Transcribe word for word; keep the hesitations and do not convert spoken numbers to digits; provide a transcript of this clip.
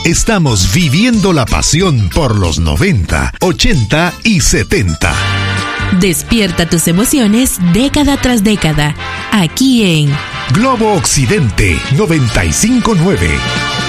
Estamos viviendo la pasión por los noventa, ochenta y setenta. Despierta tus emociones década tras década, aquí en Globo Occidente noventa y cinco punto nueve.